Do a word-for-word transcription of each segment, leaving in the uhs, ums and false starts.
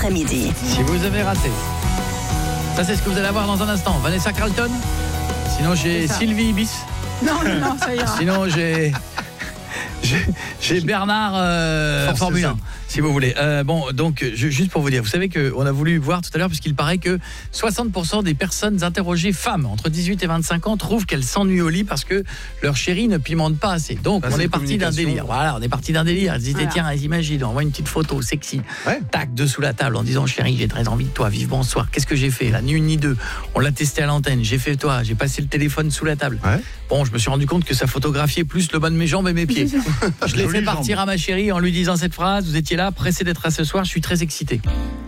après-midi. Si vous avez raté, ça c'est ce que vous allez avoir dans un instant. Vanessa Carlton. Sinon j'ai Sylvie Ibis. Non, non, non, ça ira. Sinon j'ai... J'ai, j'ai Bernard euh, Formule un, si vous voulez. Euh, bon, donc je, juste pour vous dire, vous savez qu'on a voulu voir tout à l'heure, puisqu'il paraît que soixante pour cent des personnes interrogées, femmes entre dix-huit et vingt-cinq ans, trouvent qu'elles s'ennuient au lit parce que leur chéri ne pimente pas assez. Donc ah, on est parti d'un délire. Voilà, on est parti d'un délire. Elles disaient, voilà. Tiens, elles imaginent, on voit une petite photo sexy, ouais. Tac, dessous la table, en disant, chéri, j'ai très envie de toi, vivement ce soir. Qu'est-ce que j'ai fait là, ni une ni deux. On l'a testé à l'antenne. J'ai fait toi, j'ai passé le téléphone sous la table. Ouais. Bon, je me suis rendu compte que ça photographiait plus le bas de mes jambes et mes pieds. Je l'ai fait partir à ma chérie en lui disant cette phrase. Vous étiez là, pressé d'être à ce soir, je suis très excité.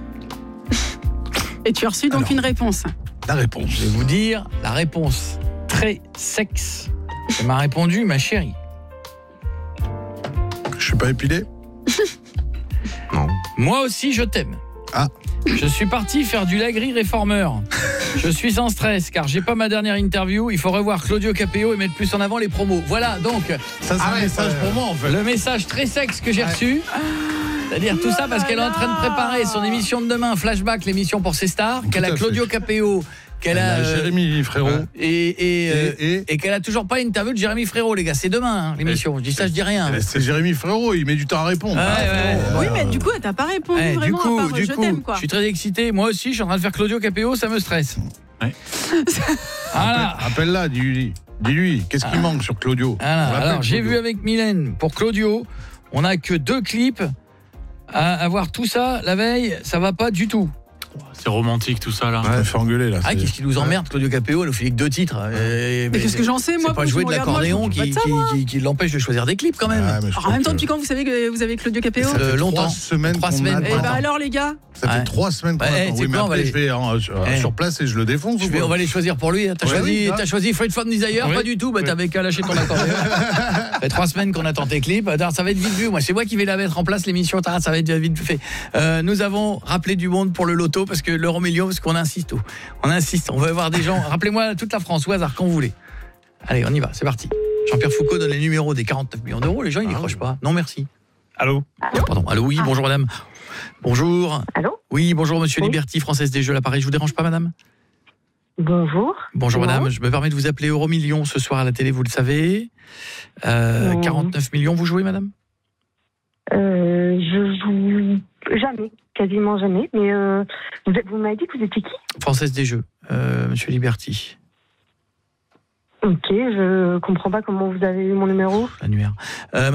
Et tu as reçu donc Alors, une réponse. La réponse. Je vais vous dire la réponse très sexe. Elle m'a répondu, ma chérie. Je suis pas épilé. Non. Moi aussi, je t'aime. Ah. Je suis parti faire du lagris réformeur. Je suis sans stress car j'ai pas ma dernière interview. Il faut revoir Claudio Capéo et mettre plus en avant les promos. Voilà donc ça c'est ah un ouais, message euh... pour moi en fait. Le message très sexe que j'ai ouais. reçu. C'est-à-dire tout ça parce qu'elle est en train de préparer son émission de demain, Flashback, l'émission pour ses stars, tout qu'elle a Claudio fait. Capéo, qu'elle a euh, Jérémy Frérot et et, et, euh, et, et qu'elle a toujours pas une interview de Jérémy Frérot, les gars. C'est demain hein, l'émission. Je dis ça, je dis rien. C'est Jérémy Frérot, il met du temps à répondre. Ouais, ah, ouais, ouais. Oui, mais du coup, elle t'a pas répondu ouais, vraiment. Du coup, à part, du je coup, t'aime, quoi. Je suis très excité. Moi aussi, je suis en train de faire Claudio Capéo, ça me stresse. Ouais. Voilà. Appelle-la, dis-lui. Dis-lui, qu'est-ce qui ah. manque sur Claudio voilà. Alors, j'ai vu avec Mylène pour Claudio, on n'a que deux clips. À avoir tout ça la veille, ça va pas du tout. C'est romantique tout ça là. Ouais, fait engueuler là. Ah, qu'est-ce qui nous emmerde, Claudio Capéo, elle nous fait que deux titres. Et, mais, mais qu'est-ce que j'en sais moi? C'est pas jouer de l'accordéon moi, qui, qui, ça, qui, qui, qui l'empêche de choisir des clips quand même. Ah, alors, en même temps, depuis quand vous savez que vous avez Claudio Capéo? euh, Longtemps. Trois semaines. Trois semaines. Et bah alors les gars. Ça fait ouais. trois semaines qu'on ouais, attend. Oui, mais après, je vais en, eh. sur place et je le défonce. Je vais, on va les choisir pour lui. T'as ouais, choisi, oui, t'as choisi Fred From Desire? Oui. Pas du tout. Bah, oui. T'avais qu'à lâcher ton accordéon. Ça fait trois semaines qu'on attend tes clips. Ça va être vite vu. Moi, c'est moi qui vais la mettre en place l'émission. Ça va être vite fait. Euh, nous avons rappelé du monde pour le loto parce que l'euro million, parce qu'on insiste. On insiste. On veut avoir des gens. Rappelez-moi toute la France au hasard quand vous voulez. Allez, on y va. C'est parti. Jean-Pierre Foucault donne les numéros des quarante-neuf millions d'euros. Les gens, ils décrochent pas. Non, merci. Allô. Allô. Pardon. Allô. Oui. Bonjour, madame. Bonjour. Allô. Oui, bonjour, monsieur oui. Liberty, Française des Jeux, l'appareil. Je vous dérange pas, madame? Bonjour. Bonjour, madame. Bonjour. Je me permets de vous appeler Euro Million ce soir à la télé, vous le savez. Euh, oui. quarante-neuf millions, vous jouez, madame? euh, Je joue jamais, quasiment jamais. Mais euh, vous, vous m'avez dit que vous étiez qui? Française des Jeux, euh, monsieur Liberty. Ok, je comprends pas comment vous avez eu mon numéro. L'annuaire. Euh,